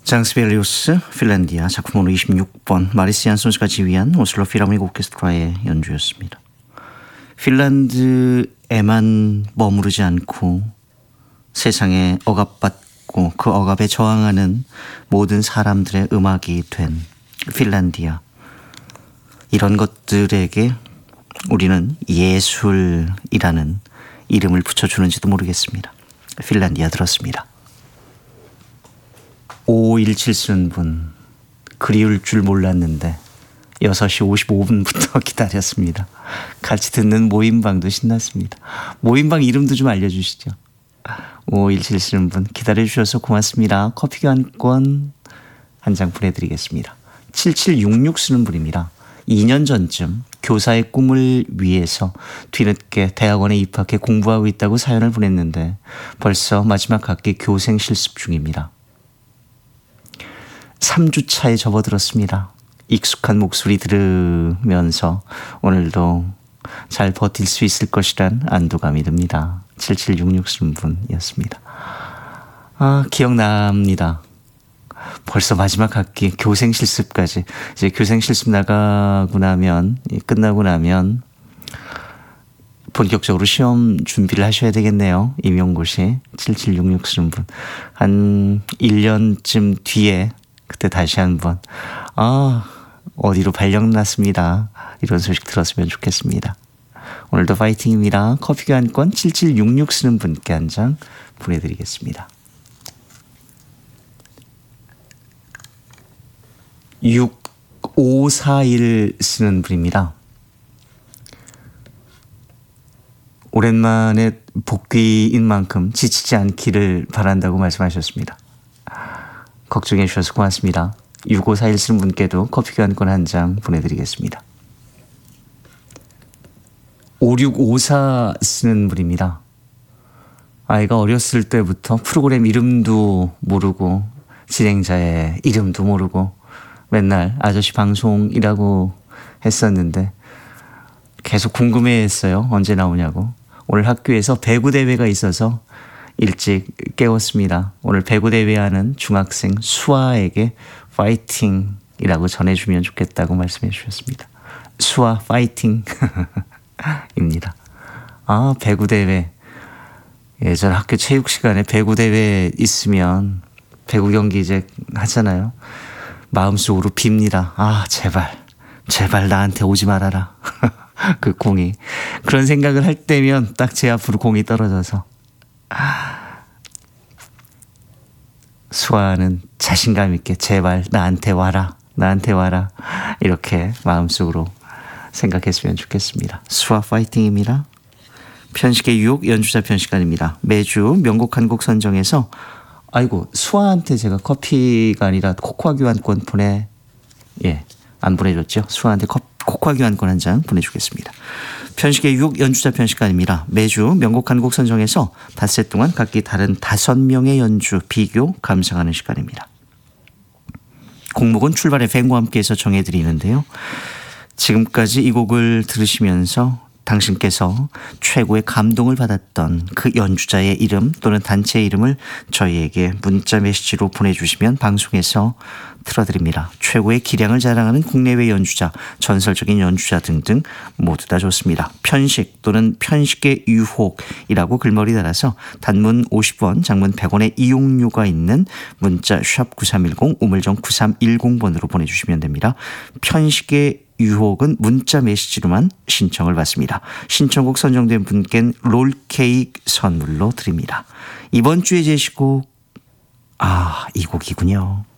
장스벨리우스 핀란디아 작품으로 26번 마리스 얀손스가 지휘한 오슬로 필하모닉 오케스트라의 연주였습니다. 핀란드에만 머무르지 않고 세상에 억압받고 그 억압에 저항하는 모든 사람들의 음악이 된 핀란디아. 이런 것들에게 우리는 예술이라는 이름을 붙여주는지도 모르겠습니다. 핀란디아 들었습니다. 5517 쓰는 분, 그리울 줄 몰랐는데 6시 55분부터 기다렸습니다. 같이 듣는 모임방도 신났습니다. 모임방 이름도 좀 알려주시죠. 5517 쓰는 분 기다려주셔서 고맙습니다. 커피 교환권 한 장 보내드리겠습니다. 7766 쓰는 분입니다. 2년 전쯤 교사의 꿈을 위해서 뒤늦게 대학원에 입학해 공부하고 있다고 사연을 보냈는데 벌써 마지막 학기 교생 실습 중입니다. 3주차에 접어들었습니다. 익숙한 목소리 들으면서 오늘도 잘 버틸 수 있을 것이란 안도감이 듭니다. 7766 쓰는 분이었습니다. 기억납니다. 벌써 마지막 학기 교생 실습까지. 이제 교생 실습 나가고 나면, 끝나고 나면 본격적으로 시험 준비를 하셔야 되겠네요. 임용고시 7766 쓰는 분. 한 1년쯤 뒤에 그때 다시 한번 어디로 발령났습니다. 이런 소식 들었으면 좋겠습니다. 오늘도 파이팅입니다. 커피 교환권 7766 쓰는 분께 한 장 보내드리겠습니다. 6541 쓰는 분입니다. 오랜만에 복귀인 만큼 지치지 않기를 바란다고 말씀하셨습니다. 걱정해 주셔서 고맙습니다. 6541 쓰는 분께도 커피 교환권 한 장 보내드리겠습니다. 5654 쓰는 분입니다. 아이가 어렸을 때부터 프로그램 이름도 모르고 진행자의 이름도 모르고 맨날 아저씨 방송이라고 했었는데 계속 궁금해했어요. 언제 나오냐고. 오늘 학교에서 배구 대회가 있어서 일찍 깨웠습니다. 오늘 배구 대회하는 중학생 수아에게 파이팅이라고 전해주면 좋겠다고 말씀해 주셨습니다. 수아 파이팅 입니다. 배구 대회. 예전 학교 체육 시간에 배구 대회 있으면 배구 경기 이제 하잖아요. 마음속으로 빕니다. 제발 나한테 오지 말아라. 그 공이. 그런 생각을 할 때면 딱 제 앞으로 공이 떨어져서 수아는 자신감 있게 제발 나한테 와라 이렇게 마음속으로 생각했으면 좋겠습니다. 수아 파이팅입니다. 편식의 유혹 연주자 편식관입니다. 매주 명곡 한 곡 선정해서 수아한테 제가 커피가 아니라 코코아 교환권 안 보내줬죠. 수아한테 코코아 교환권 한 장 보내주겠습니다. 편식의 유혹 연주자 편식관입니다. 매주 명곡 한 곡 선정해서 닷새 동안 각기 다른 5명의 연주 비교 감상하는 시간입니다. 곡목은 출발의 뱅과 함께해서 정해드리는데요. 지금까지 이 곡을 들으시면서 당신께서 최고의 감동을 받았던 그 연주자의 이름 또는 단체의 이름을 저희에게 문자 메시지로 보내주시면 방송에서 틀어드립니다. 최고의 기량을 자랑하는 국내외 연주자, 전설적인 연주자 등등 모두 다 좋습니다. 편식 또는 편식의 유혹이라고 글머리 달아서 단문 50원, 장문 100원의 이용료가 있는 문자 샵 9310, 우물정 9310번으로 보내주시면 됩니다. 편식의 유혹은 문자 메시지로만 신청을 받습니다. 신청곡 선정된 분께는 롤케이크 선물로 드립니다. 이번 주에 제시곡 이 곡이군요.